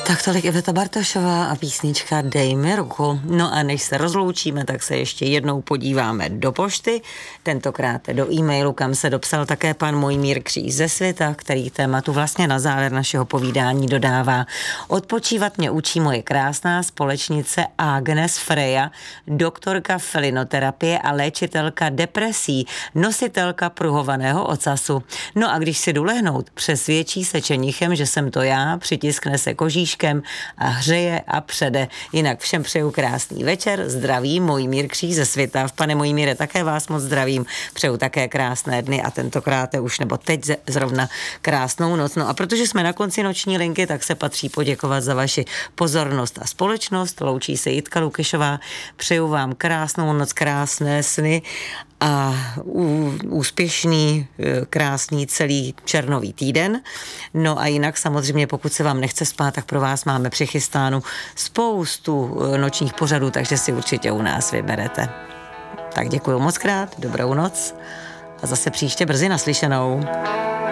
Tak tolik Iveta Bartošová a písnička Dej mi ruku. No a než se rozloučíme, tak se ještě jednou podíváme do pošty, tentokrát do e-mailu, kam se dopsal také pan Mojmír Kříž ze Světa, který tématu vlastně na závěr našeho povídání dodává. Odpočívat mě učí moje krásná společnice Agnes Freja, doktorka felinoterapie a léčitelka depresí, nositelka pruhovaného ocasu. No a když si jdu lehnout, přesvědčí se čenichem, že jsem to já, přitiskne se kožíškem a hřeje a přede. Jinak všem přeju krásný večer, zdravím, Mojmír Kříž ze Světa. Pane Mojmíre, také vás moc zdravím, přeju také krásné dny a tentokrát už nebo teď zrovna krásnou noc. No a protože jsme na konci noční linky, tak se patří poděkovat za vaši pozornost a společnost. Loučí se Jitka Lukyšová, přeju vám krásnou noc, krásné sny a úspěšný, krásný celý červnový týden. No a jinak samozřejmě, pokud se vám nechce spát, tak pro vás máme přichystánu spoustu nočních pořadů, takže si určitě u nás vyberete. Tak děkuju moc krát, dobrou noc a zase příště brzy naslyšenou.